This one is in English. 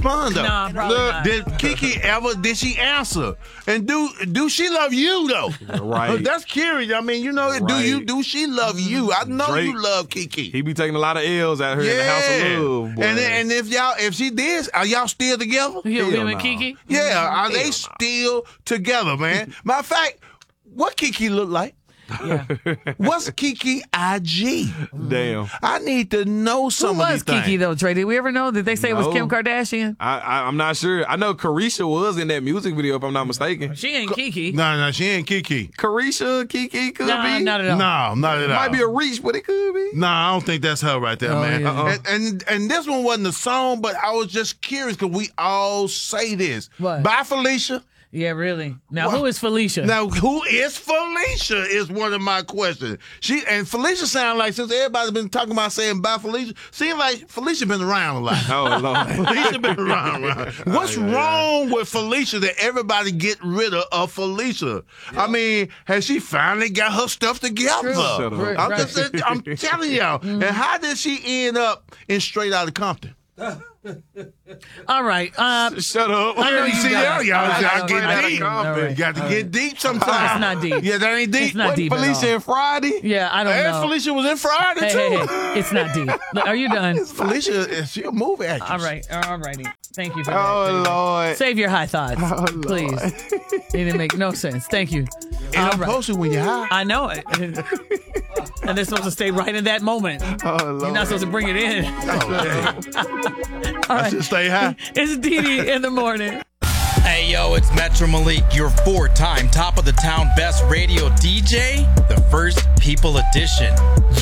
respond though. No, probably not. Did she answer? And do she love you though? Right. That's curious. I mean, do she love you? I know Drake, you love Kiki. He be taking a lot of L's out here in the House of Love, boy. And if she did, are y'all still together? Him and Kiki? Yeah, are they still together, man? Matter of fact, what Kiki look like? Yeah. What's Kiki IG? Damn. I need to know Who some of was these Kiki, things. though, Trey? Did we ever know? Did they say it was Kim Kardashian? I'm not sure. I know Carisha was in that music video, if I'm not mistaken. She ain't Kiki. No, she ain't Kiki. Carisha, Kiki could No, be. not at all. No, not at all. Might be a reach, but it could be. No, I don't think that's her right there, man. yeah. And this one wasn't a song, but I was just curious because we all say this. What? Bye, Felicia. Yeah, really. Now, who is Felicia? Now, who is Felicia is one of my questions. Felicia sound like, since everybody's been talking about saying bye, Felicia, seems like Felicia been around a lot. Oh, Lord. Felicia been around. What's wrong with Felicia that everybody get rid of Felicia? I mean, has she finally got her stuff together? Shut up. I'm telling y'all. And how did she end up in Straight Outta Compton? All right. Shut up. I know you See, got it. y'all I got to know. get deep. All right. You got to get deep sometimes. It's not deep. Yeah, that ain't deep. It's not deep at Felicia all. and Friday? Yeah, I don't know. Felicia was in Friday, too. Hey, it's not deep. Are you done? Felicia, she a movie actress. All righty. Thank you for that. Oh, Lord. Save your high thoughts, please. It didn't make no sense. Thank you. And I'm posted when you're high. I know it. And they're supposed to stay right in that moment. Oh, Lord. You're not supposed to bring it in. I should stay high. It's DD in the morning. Hey, yo, it's Metro Malik, your 4-time top of the town best radio DJ, the First People Edition.